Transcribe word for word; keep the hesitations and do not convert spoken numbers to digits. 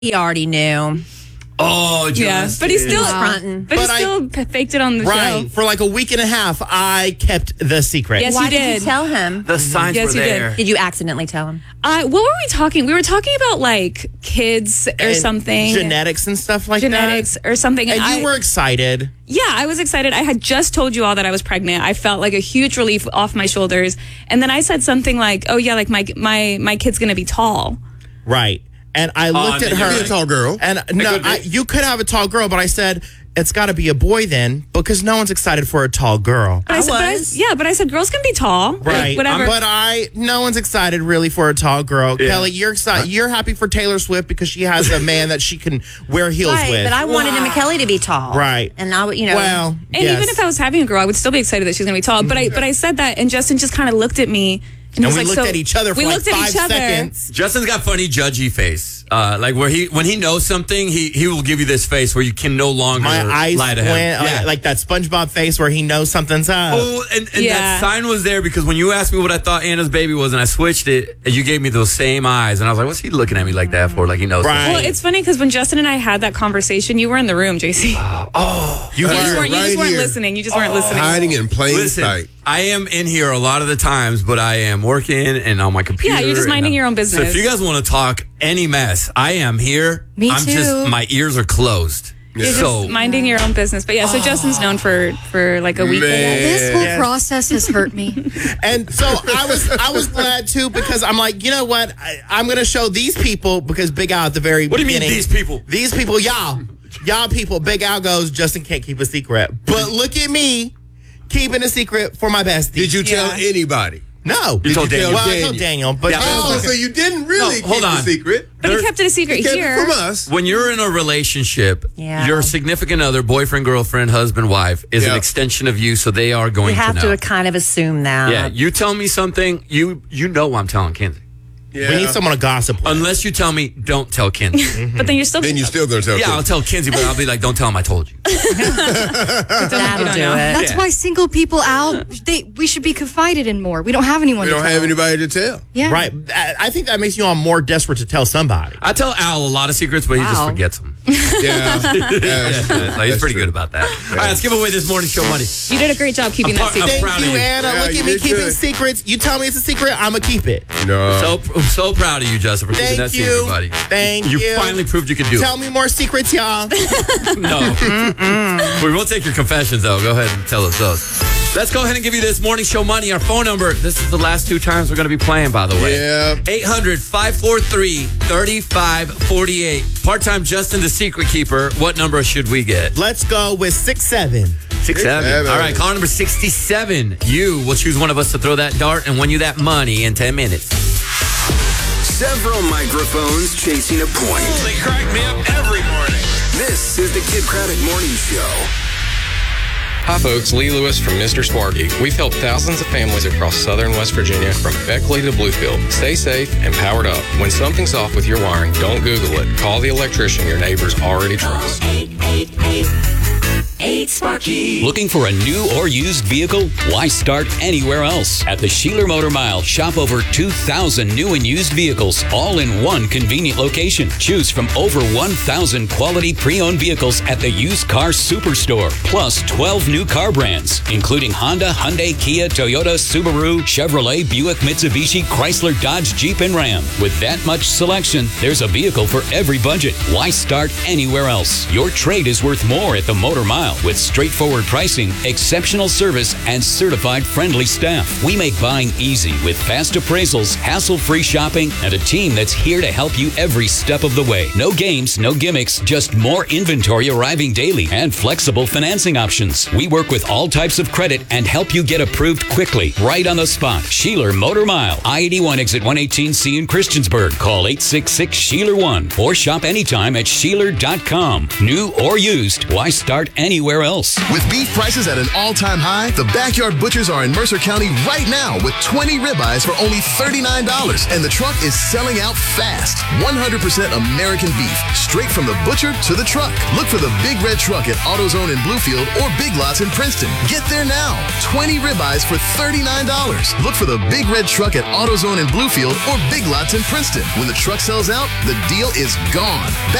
He already knew. Oh, Justin. Yeah, but he's still fronting. But, But he still I, faked it on the right, show. For like a week and a half, I kept the secret. Yes, Why you did. did. you tell him? The signs Yes, were you did. there. Did you accidentally tell him? Uh, what were we talking? We were talking about like kids or And something. genetics and stuff like Genetics that. or something. And I, you were excited. Yeah, I was excited. I had just told you all that I was pregnant. I felt like a huge relief off my shoulders. And then I said something like, "Oh yeah, like my my my kid's gonna be tall." Right. And I looked and at then her. you're Be a tall girl. And no, could be. I, you could have a tall girl, but I said it's got to be a boy then, because no one's excited for a tall girl. But I, said, but I- was. yeah, but I said girls can be tall. Right. Whatever. But I, no one's excited really for a tall girl. Yeah. Kelly, you're excited. You're happy for Taylor Swift because she has a man that she can wear heels Right, with. but I wanted him and Kelly to be tall. Right. And I, would, you know. Well, And yes. even if I was having a girl, I would still be excited that she's gonna be tall. But I but I said that, and Justin just kind of looked at me, and, he And was we like, looked so, at each other for we like looked at five each other. seconds. Justin's got funny judgy face. Uh, like where he when he knows something, he he will give you this face where you can no longer My eyes lie went to him. like, like that SpongeBob face where he knows something's up. Oh, and, and Yeah. that sign was there because when you asked me what I thought Anna's baby was, and I switched it, and you gave me those same eyes, and I was like, "What's he looking at me like that for?" Like he knows. Right. Well, it's funny because when Justin and I had that conversation, you were in the room, J C. You You Right just were. weren't, you just right weren't here. listening. You just weren't listening. Hiding in plain Listen, sight. I am in here a lot of the times, but I am working and on my computer. Yeah, you're just and minding I'm- your own business. So if you guys want to talk any mess, I am here. Me I'm too. just my ears are closed. You're So just minding your own business. But yeah, so Justin's known for for like a week. Man. This whole Yes. process has hurt me. And so I was I was glad too, because I'm like, you know what? I, I'm going to show these people, because Big Al at the very What do you mean, beginning. these people? These people, y'all. Y'all people. Big Al goes, Justin can't keep a secret. But look at me keeping a secret for my bestie. Did you tell Yeah. anybody? No. You told you tell Daniel. Well, I Daniel? told Daniel. But Yeah, but- Oh, so you didn't really No, hold keep on. the secret. But he kept it a secret You kept here. it from us. when you're in a relationship, Yeah. your significant other, boyfriend, girlfriend, husband, wife, is an Yeah. extension of you, so they are going You have to know. to kind of assume that. Yeah, you tell me something, you you know I'm telling Kinsey. Yeah. we need someone to gossip with. Unless you tell me, don't tell Kinsey. But then you're still. Then you still gonna tell. yeah, Kim. I'll tell Kinsey, but I'll be like, don't tell him I told you. That'll don't do know. it. That's Yeah. why single people out. They we should be confided in more. We don't have anyone. We to don't tell. have anybody to tell. Yeah. Right. I I think that makes you all more desperate to tell somebody. I tell Al a lot of secrets, but he just Wow. forgets them. Yeah. That's true. Like, he's That's pretty true. good about that. All right, let's give away this morning show money. You did a great job keeping I'm that par- I'm secret. Thank proud of you, you. Anna. Yeah, look you at me did keeping good. secrets. You tell me it's a secret, I'm going to keep it. No. So I'm so proud of you, Justin, for keeping Thank that you. secret, buddy. Thank you. you. finally proved you could do Tell me more secrets, y'all. it. No. We won't take your confessions, though. Go ahead and tell us those. Let's go ahead and give you this morning show money. Our phone number. This is the last two times we're going to be playing, by the way. Yeah. eight hundred, five four three, three five four eight. Part-time Justin, the secret keeper. What number should we get? Let's go with six seven. Six, seven. seven. All right, caller number sixty-seven. You will choose one of us to throw that dart and win you that money in ten minutes. Several microphones chasing a point. They crack me up every morning. This is the Kid Craddock Morning Show. Hi folks, Lee Lewis from Mister Sparky. We've helped thousands of families across southern West Virginia from Beckley to Bluefield. Stay safe and powered up. When something's off with your wiring, don't Google it. Call the electrician your neighbors already trust. Looking for a new or used vehicle? Why start anywhere else? At the Sheeler Motor Mile, shop over two thousand new and used vehicles, all in one convenient location. Choose from over one thousand quality pre-owned vehicles at the Used Car Superstore, plus twelve new car brands, including Honda, Hyundai, Kia, Toyota, Subaru, Chevrolet, Buick, Mitsubishi, Chrysler, Dodge, Jeep, and Ram. With that much selection, there's a vehicle for every budget. Why start anywhere else? Your trade is worth more at the Motor Mile with straightforward pricing, exceptional service, and certified friendly staff. We make buying easy with fast appraisals, hassle-free shopping, and a team that's here to help you every step of the way. No games, no gimmicks, just more inventory arriving daily and flexible financing options. We work with all types of credit and help you get approved quickly, right on the spot. Sheeler Motor Mile, I eighty-one exit one eighteen C in Christiansburg. Call eight six six, Sheeler one or shop anytime at Sheeler dot com. New or used, why start anywhere anywhere else. With beef prices at an all-time high, the Backyard Butchers are in Mercer County right now with twenty ribeyes for only thirty-nine dollars. And the truck is selling out fast. one hundred percent American beef, straight from the butcher to the truck. Look for the Big Red Truck at AutoZone in Bluefield or Big Lots in Princeton. Get there now. twenty ribeyes for thirty-nine dollars. Look for the Big Red Truck at AutoZone in Bluefield or Big Lots in Princeton. When the truck sells out, the deal is gone.